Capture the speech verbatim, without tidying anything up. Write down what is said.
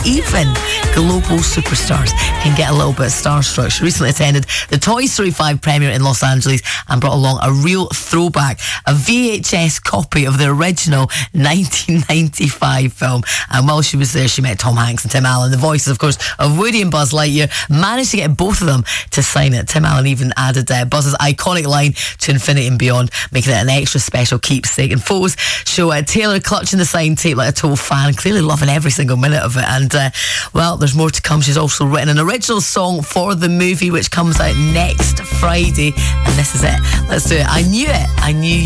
even global superstars can get a little bit starstruck. She recently attended the Toy Story five premiere in Los Angeles and brought along a real throwback, a V H S copy of the original nineteen ninety-five film. And while she was there, she met Tom Hanks and Tim Allen, the voices, of course, of Woody and Buzz Lightyear. Managed to get both of them to sign it. Tim Allen even added uh, Buzz's iconic line to infinity and beyond, making it an extra special keepsake. And photos show uh, Taylor clutching the signed tape like a total fan, clearly loving every single minute of it. And uh, well, there's more to come. She's also written an original song for the movie, which comes out next Friday, and this is it. Let's do it. I knew it. I knew